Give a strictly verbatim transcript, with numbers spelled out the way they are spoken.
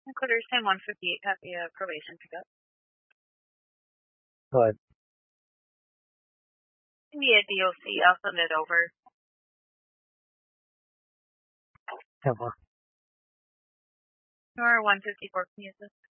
Clear ten one fifty-eight, copy a probation pickup. Go ahead. Give me a D O C, I'll send it over. ten four. Or one fifty-four, can you use this?